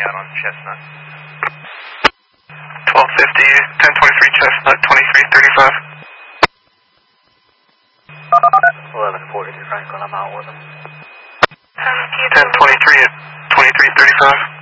out on Chestnut. 1250, 1023 Chestnut, 2335. 1140 Franklin, I'm out with him. 1023 at 2335.